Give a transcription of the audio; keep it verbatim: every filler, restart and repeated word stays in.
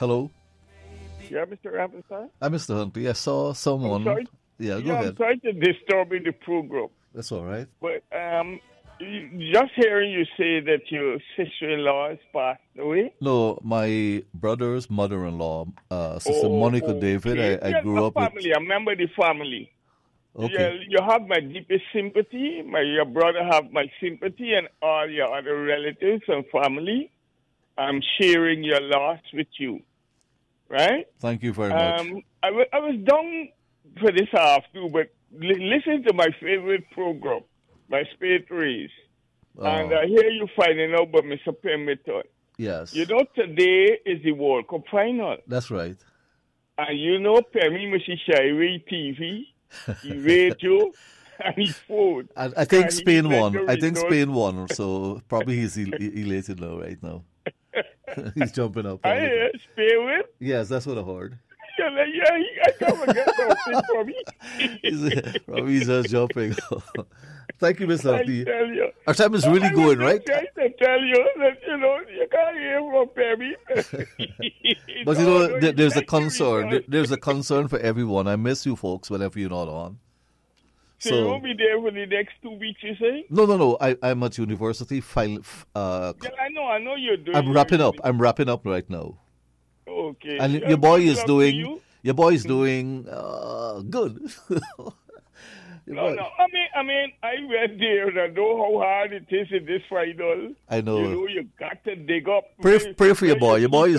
Hello? Yeah, Mister Robinson? I'm Mister Huntley. I saw someone. sorry? Yeah, go Yeah, I'm ahead. sorry to disturb in the program, That's all right. but um, you- just hearing you say that your sister-in-law has passed away. No, my brother's mother-in-law, uh, Sister Oh, Monica David, okay. I, I Yeah, grew a up with. family. I remember the family. Okay. Yeah, you have my deepest sympathy. My your brother have my sympathy, and all your other relatives and family. I'm sharing your loss with you, right? Thank you very much. Um, I wa- I was down for this afternoon, but li- listen to my favorite program, my Spade Race. Oh, And I hear you finding out about Mister Pemberton. yes. You know, today is the World Cup final. That's right. And you know, Pemmy Mishishai T V, he radio, and he phone. I, I think And he Spain let won. the I think result- Spain won, so probably he's el- elated now, right now. He's jumping up. all I the hear time. Spain win. Yes, that's what I heard. Yeah, like, yeah, he, I can't forget something for me. He's, probably he's just jumping. Thank you, Mister I Huntley. tell you. Our time is really I going, was right? just trying to tell you that, you know, you can't hear from Pemmy. But you know, there, there's a Thank you, concern. There, Richard. there's a concern for everyone. I miss you folks whenever you're not on. So, you won't be there for the next two weeks, you say? No, no, no. I, I'm at university. File, uh, Yeah, I know, I know you're doing I'm your- wrapping up. I'm wrapping up right now. Okay. And Yeah, your boy good is luck to doing. you. Your boy is doing uh, good. Your No, boy- no. I mean, I mean, I went there and I know how hard it is in this final. I know. You know, you got to dig up. Pray, pray for your boy. Your boy is